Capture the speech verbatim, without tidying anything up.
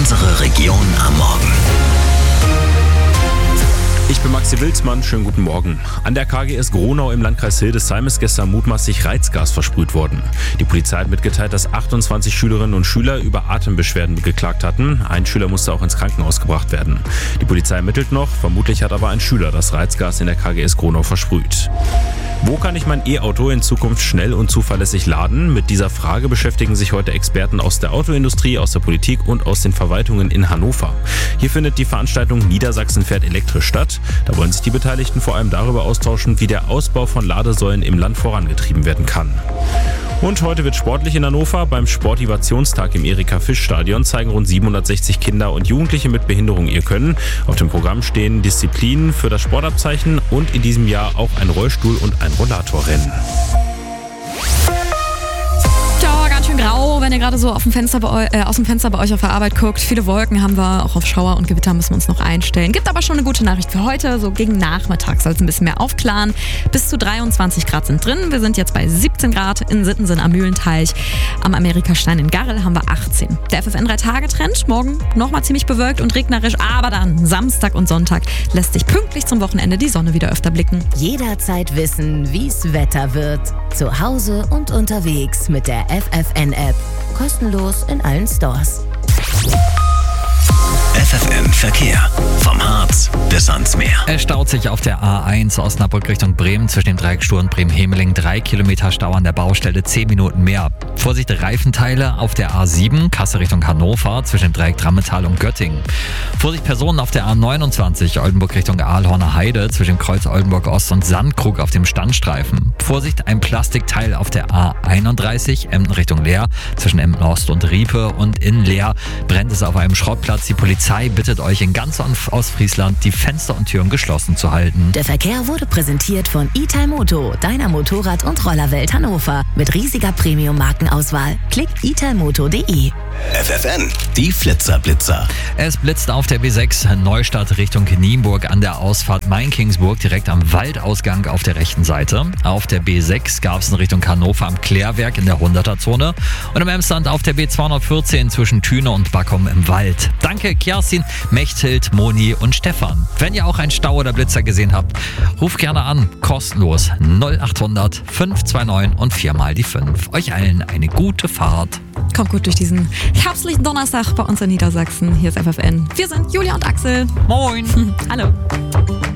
Unsere Region am Morgen. Ich bin Maxi Wilsmann, schönen guten Morgen. An der K G S Gronau im Landkreis Hildesheim ist gestern mutmaßlich Reizgas versprüht worden. Die Polizei hat mitgeteilt, dass achtundzwanzig Schülerinnen und Schüler über Atembeschwerden geklagt hatten. Ein Schüler musste auch ins Krankenhaus gebracht werden. Die Polizei ermittelt noch, vermutlich hat aber ein Schüler das Reizgas in der K G S Gronau versprüht. Wo kann ich mein E-Auto in Zukunft schnell und zuverlässig laden? Mit dieser Frage beschäftigen sich heute Experten aus der Autoindustrie, aus der Politik und aus den Verwaltungen in Hannover. Hier findet die Veranstaltung Niedersachsen fährt elektrisch statt. Da wollen sich die Beteiligten vor allem darüber austauschen, wie der Ausbau von Ladesäulen im Land vorangetrieben werden kann. Und heute wird sportlich in Hannover. Beim Sportivationstag im Erika-Fisch-Stadion zeigen rund siebenhundertsechzig Kinder und Jugendliche mit Behinderung ihr Können. Auf dem Programm stehen Disziplinen für das Sportabzeichen und in diesem Jahr auch ein Rollstuhl- und ein Rollatorrennen. Schön grau, wenn ihr gerade so auf dem Fenster bei eu- äh, aus dem Fenster bei euch auf der Arbeit guckt. Viele Wolken haben wir, auch auf Schauer und Gewitter müssen wir uns noch einstellen. Gibt aber schon eine gute Nachricht für heute. So gegen Nachmittag soll es ein bisschen mehr aufklaren. Bis zu dreiundzwanzig Grad sind drin. Wir sind jetzt bei siebzehn Grad in Sittensen am Mühlenteich. Am Amerikastein in Garrel haben wir achtzehn. Der F F N drei Tage Trend. Morgen nochmal ziemlich bewölkt und regnerisch. Aber dann Samstag und Sonntag lässt sich pünktlich zum Wochenende die Sonne wieder öfter blicken. Jederzeit wissen, wie's Wetter wird. Zu Hause und unterwegs mit der F F N-App. Kostenlos in allen Stores. F F N Verkehr. Vom Harz bis ans Meer. Es staut sich auf der A eins Osnabrück Richtung Bremen zwischen dem Dreieck Stur und Bremen-Hemeling. Drei Kilometer Stau an der Baustelle, zehn Minuten mehr. Vorsicht, Reifenteile auf der A sieben, Kassel Richtung Hannover zwischen dem Dreieck Drammental und Göttingen. Vorsicht, Personen auf der A neunundzwanzig, Oldenburg Richtung Aalhorner Heide zwischen dem Kreuz Oldenburg Ost und Sandkrug auf dem Standstreifen. Vorsicht, ein Plastikteil auf der A einunddreißig, Emden Richtung Leer zwischen Emden Ost und Riepe. Und in Leer brennt es auf einem Schrottplatz. Die Polizei bittet euch in ganz Ostfriesland, die Fenster und Türen geschlossen zu halten. Der Verkehr wurde präsentiert von Italmoto, deiner Motorrad- und Rollerwelt Hannover. Mit riesiger Premium-Markenauswahl. Klickt italmoto punkt de. F F N, die Flitzerblitzer. Es blitzt auf der B sechs Neustadt Richtung Nienburg an der Ausfahrt Main-Kingsburg direkt am Waldausgang auf der rechten Seite. Auf der B sechs gab es in Richtung Hannover am Klärwerk in der hunderter-Zone und im Emsland auf der B zweihundertvierzehn zwischen Thüne und Backum im Wald. Danke Kerstin, Mechthild, Moni und Stefan. Wenn ihr auch einen Stau oder Blitzer gesehen habt, ruft gerne an, kostenlos null achthundert fünf zwei neun und viermal die fünf. Euch allen eine gute Fahrt. Kommt gut durch diesen herbstlichen Donnerstag bei uns in Niedersachsen. Hier ist F F N. Wir sind Julia und Axel. Moin. Hallo.